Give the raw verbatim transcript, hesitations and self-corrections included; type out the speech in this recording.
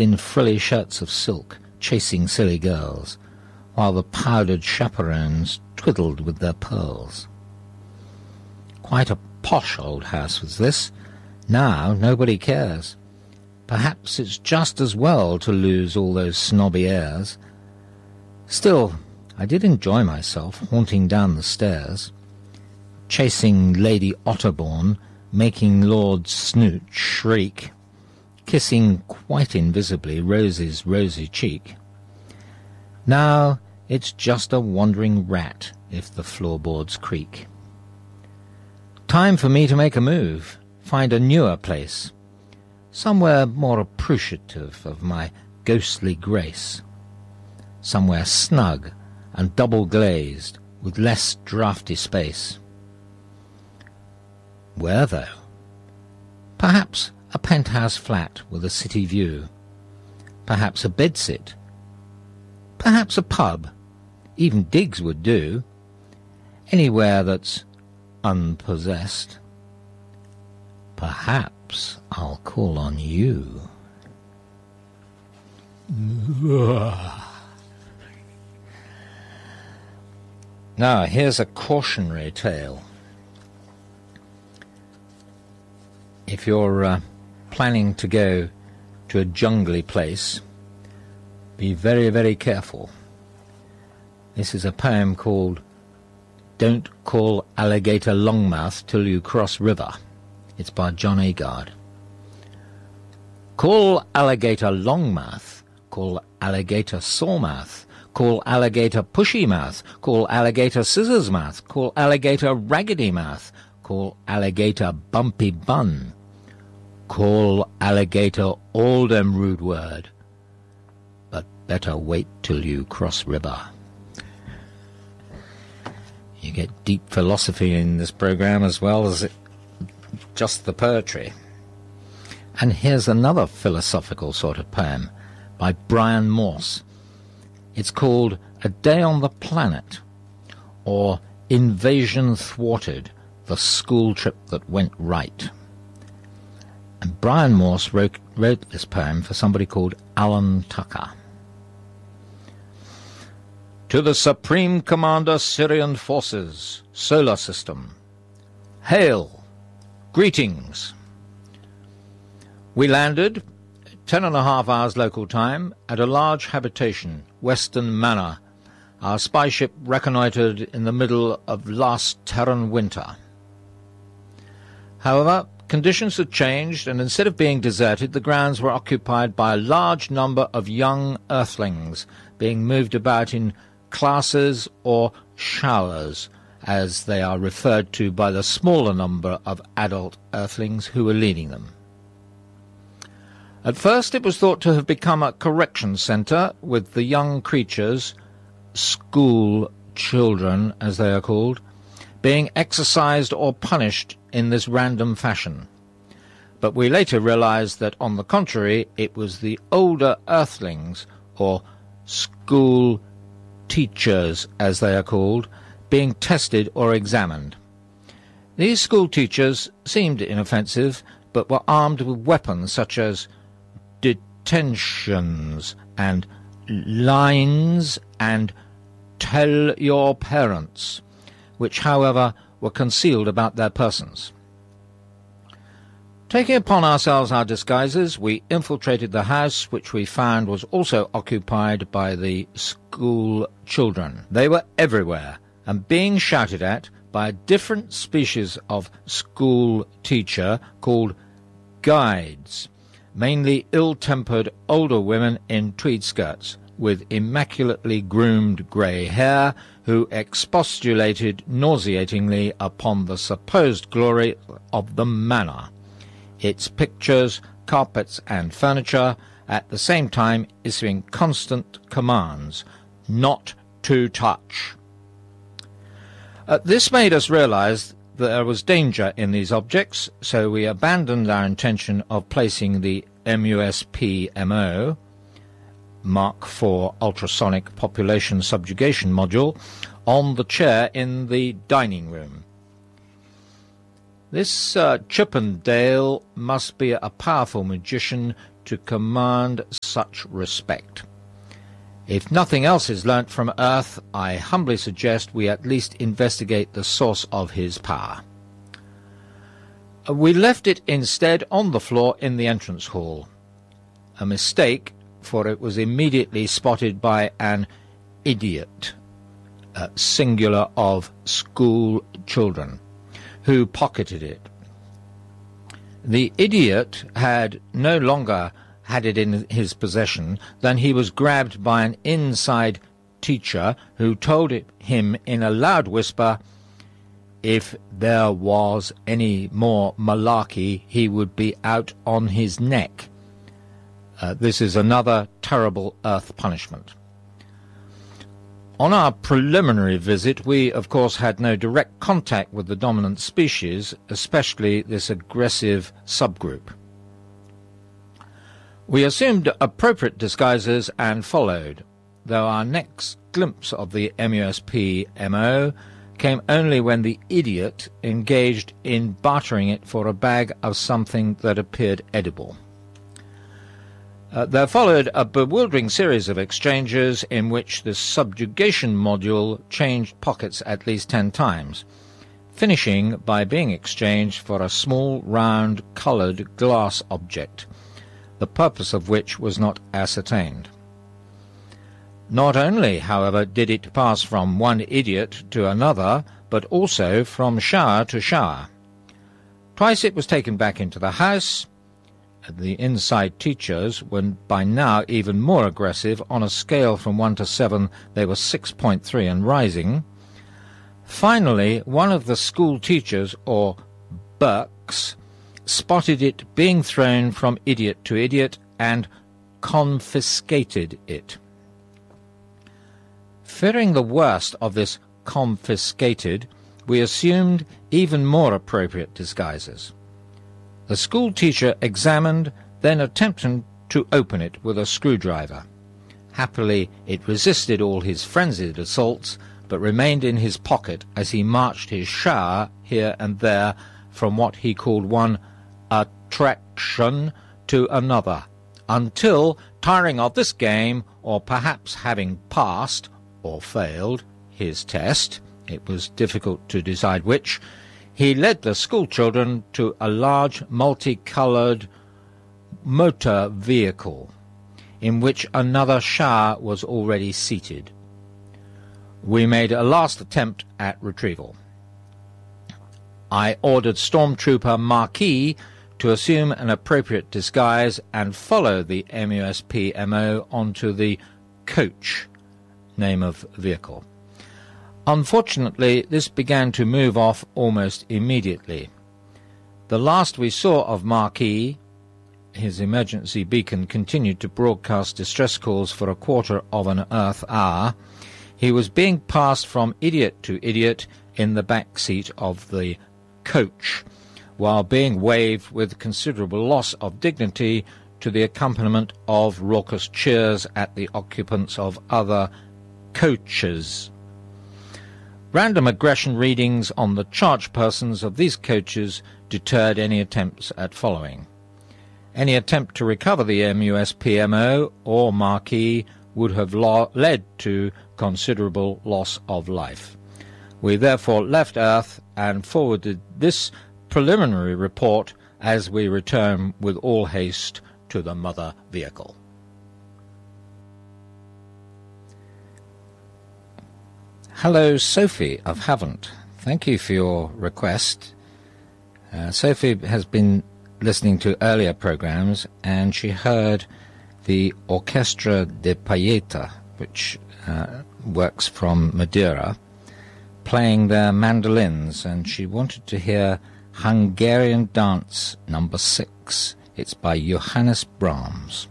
dressed in frilly shirts of silk, chasing silly girls, while the powdered chaperones twiddled with their pearls. Quite a posh old house was this. Now nobody cares. Perhaps it's just as well to lose all those snobby airs. Still, I did enjoy myself haunting down the stairs, chasing Lady Otterbourne, making Lord Snoot shriek, kissing quite invisibly Rose's rosy cheek. Now it's just a wandering rat if the floorboards creak. Time for me to make a move, find a newer place, somewhere more appreciative of my ghostly grace, somewhere snug and double-glazed with less draughty space. Where, though? Perhaps a penthouse flat with a city view, perhaps a bedsit, perhaps a pub, even digs would do, anywhere that's unpossessed. Perhaps I'll call on you. Now, here's a cautionary tale. If you're uh, planning to go to a jungly place, be very, very careful. This is a poem called Don't Call Alligator Longmouth Till You Cross River. It's by John Agard. Call alligator longmouth, call alligator sawmouth, call alligator pushy mouth, call alligator scissors mouth, call alligator raggedy mouth, call alligator bumpy bun, call alligator all dem rude word, but better wait till you cross river. You get deep philosophy in this program as well as it, just the poetry. And here's another philosophical sort of poem by Brian Morse. It's called A Day on the Planet, or Invasion Thwarted, the School Trip That Went Right. And Brian Morse wrote, wrote this poem for somebody called Alan Tucker. To the Supreme Commander Syrian Forces, Solar System. Hail! Greetings! We landed, ten and a half hours local time, at a large habitation, Western Manor. Our spy ship reconnoitred in the middle of last Terran winter. However, conditions had changed, and instead of being deserted, the grounds were occupied by a large number of young earthlings, being moved about in classes or showers, as they are referred to by the smaller number of adult earthlings who were leading them. At first it was thought to have become a correction centre, with the young creatures, school children as they are called, being exercised or punished in this random fashion. But we later realized that, on the contrary, it was the older earthlings, or school teachers as they are called, being tested or examined. These school teachers seemed inoffensive, but were armed with weapons such as detentions and lines and tell your parents, which, however, were concealed about their persons. Taking upon ourselves our disguises, we infiltrated the house, which we found was also occupied by the school children. They were everywhere, and being shouted at by a different species of school teacher called guides, mainly ill-tempered older women in tweed skirts, with immaculately groomed grey hair, who expostulated nauseatingly upon the supposed glory of the manor, its pictures, carpets, and furniture, at the same time issuing constant commands not to touch. Uh, this made us realize that there was danger in these objects, so we abandoned our intention of placing the M U S P M O, Mark four ultrasonic population subjugation module, on the chair in the dining room. This uh, Chippendale must be a powerful magician to command such respect. If nothing else is learnt from Earth, I humbly suggest we at least investigate the source of his power. We left it instead on the floor in the entrance hall. A mistake, for it was immediately spotted by an idiot, uh, singular of school children, who pocketed it. The idiot had no longer had it in his possession than he was grabbed by an inside teacher who told it, him in a loud whisper, if there was any more malarkey, he would be out on his neck. Uh, this is another terrible Earth punishment. On our preliminary visit, we, of course, had no direct contact with the dominant species, especially this aggressive subgroup. We assumed appropriate disguises and followed, though our next glimpse of the M U S P M O came only when the idiot engaged in bartering it for a bag of something that appeared edible. Uh, there followed a bewildering series of exchanges in which the subjugation module changed pockets at least ten times, finishing by being exchanged for a small, round, coloured glass object, the purpose of which was not ascertained. Not only, however, did it pass from one idiot to another, but also from shower to shower. Twice it was taken back into the house. The inside teachers were by now even more aggressive. On a scale from one to seven, they were six point three and rising. Finally, one of the school teachers, or Burks, spotted it being thrown from idiot to idiot and confiscated it. Fearing the worst of this confiscated, we assumed even more appropriate disguises. The school teacher examined, then attempted to open it with a screwdriver. Happily, it resisted all his frenzied assaults, but remained in his pocket as he marched his shower here and there from what he called one attraction to another, until, tiring of this game, or perhaps having passed, or failed, his test, it was difficult to decide which, he led the schoolchildren to a large multicoloured motor vehicle, in which another shower was already seated. We made a last attempt at retrieval. I ordered Stormtrooper Marquis to assume an appropriate disguise and follow the M U S P M O onto the coach, name of vehicle. Unfortunately, this began to move off almost immediately. The last we saw of Marquis, his emergency beacon continued to broadcast distress calls for a quarter of an Earth hour. He was being passed from idiot to idiot in the back seat of the coach, while being waved with considerable loss of dignity to the accompaniment of raucous cheers at the occupants of other coaches. Random aggression readings on the charge persons of these coaches deterred any attempts at following. Any attempt to recover the M U S P M O or Marquis would have lo- led to considerable loss of life. We therefore left Earth and forwarded this preliminary report as we return with all haste to the mother vehicle. Hello, Sophie of Havant. Thank you for your request. Uh, Sophie has been listening to earlier programs, and she heard the Orchestra de Payeta, which uh, works from Madeira, playing their mandolins, and she wanted to hear Hungarian Dance number six. It's by Johannes Brahms.